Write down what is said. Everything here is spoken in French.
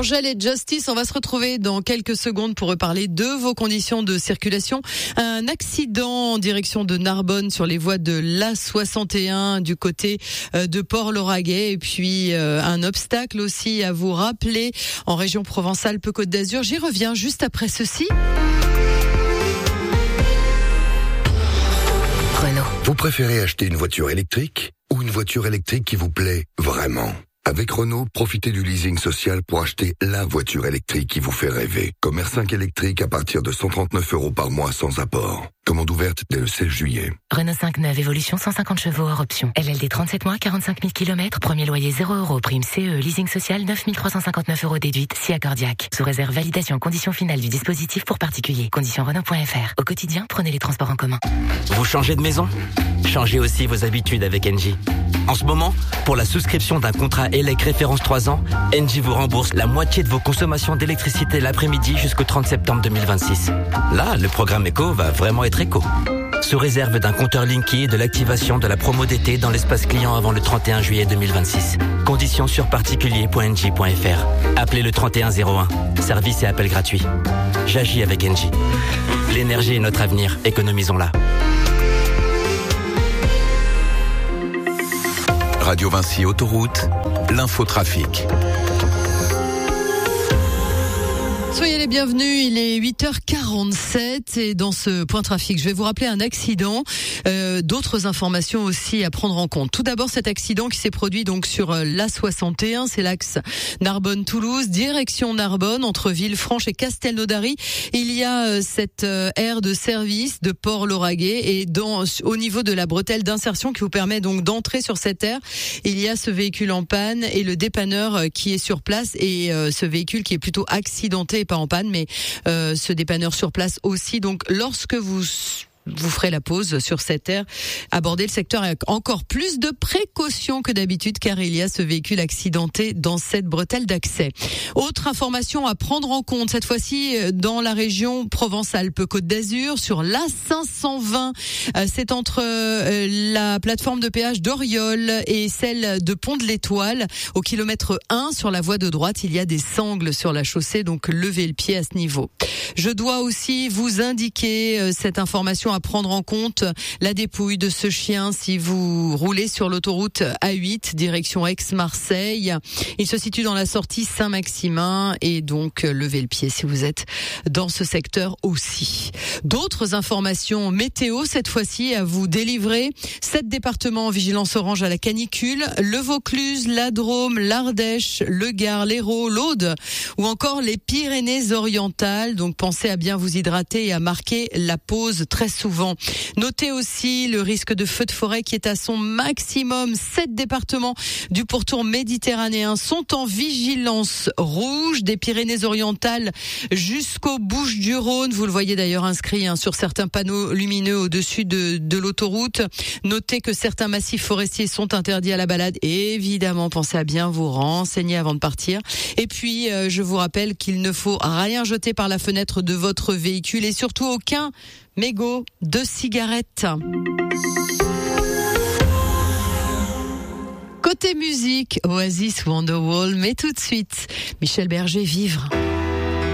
Angèle et Justice, on va se retrouver dans quelques secondes pour reparler de vos conditions de circulation. Un accident en direction de Narbonne sur les voies de l'A61 du côté de Port-Lauragais et puis un obstacle aussi à vous rappeler en région Provence-Alpes-Côte d'Azur. J'y reviens juste après ceci. Renault. Vous préférez acheter une voiture électrique ou une voiture électrique qui vous plaît vraiment ? Avec Renault, profitez du leasing social pour acheter la voiture électrique qui vous fait rêver. Comme R5 électrique à partir de 139 € par mois sans apport. Commande ouverte dès le 16 juillet. Renault 5 neuve, évolution 150 chevaux hors option. LLD 37 mois, 45 000 km, premier loyer 0 €, prime CE, leasing social 9 359 € déduite, si accordiaque. Sous réserve validation, conditions finales du dispositif pour particuliers. Conditions Renault.fr. Au quotidien, prenez les transports en commun. Vous changez de maison ? Changez aussi vos habitudes avec Engie. En ce moment, pour la souscription d'un contrat ELEC référence 3 ans, Engie vous rembourse la moitié de vos consommations d'électricité l'après-midi jusqu'au 30 septembre 2026. Là, le programme Eco va vraiment être éco. Sous réserve d'un compteur Linky et de l'activation de la promo d'été dans l'espace client avant le 31 juillet 2026. Conditions sur particulier.engie.fr. Appelez le 3101. Service et appel gratuit. J'agis avec Engie. L'énergie est notre avenir. Économisons-la. Radio Vinci Autoroute, l'infotrafic. Soyez les bienvenus, il est 8h47 et dans ce point trafic, je vais vous rappeler un accident, d'autres informations aussi à prendre en compte. Tout d'abord, cet accident qui s'est produit donc sur l'A61, c'est l'axe Narbonne-Toulouse, direction Narbonne, entre Villefranche et Castelnaudary. Il y a cette aire de service de Port-Lauragais et au niveau de la bretelle d'insertion qui vous permet donc d'entrer sur cette aire, il y a ce véhicule en panne et le dépanneur qui est sur place et ce véhicule qui est plutôt accidenté, pas en panne, mais ce dépanneur sur place aussi. Donc, lorsque vous ferez la pause sur cette aire, abordez le secteur avec encore plus de précautions que d'habitude car il y a ce véhicule accidenté dans cette bretelle d'accès. Autre information à prendre en compte, cette fois-ci dans la région Provence-Alpes-Côte d'Azur, sur l'A520, c'est entre la plateforme de péage d'Oriol et celle de Pont de l'Étoile. Au kilomètre 1, sur la voie de droite, il y a des sangles sur la chaussée, donc levez le pied à ce niveau. Je dois aussi vous indiquer cette information à prendre en compte, la dépouille de ce chien si vous roulez sur l'autoroute A8 direction Aix-Marseille. Il se situe dans la sortie Saint-Maximin et donc levez le pied si vous êtes dans ce secteur aussi. D'autres informations météo cette fois-ci à vous délivrer. 7 départements en vigilance orange à la canicule, le Vaucluse, la Drôme, l'Ardèche, le Gard, l'Hérault, l'Aude ou encore les Pyrénées-Orientales. Donc pensez à bien vous hydrater et à marquer la pause très souvent. Notez aussi le risque de feu de forêt qui est à son maximum. 7 départements du pourtour méditerranéen sont en vigilance rouge, des Pyrénées-Orientales jusqu'aux Bouches-du-Rhône. Vous le voyez d'ailleurs inscrit sur certains panneaux lumineux au-dessus de l'autoroute. Notez que certains massifs forestiers sont interdits à la balade. Et évidemment, pensez à bien vous renseigner avant de partir. Et puis, je vous rappelle qu'il ne faut rien jeter par la fenêtre de votre véhicule et surtout aucun mégot de cigarettes. Côté musique, Oasis Wonderwall, mais tout de suite, Michel Berger, Vivre.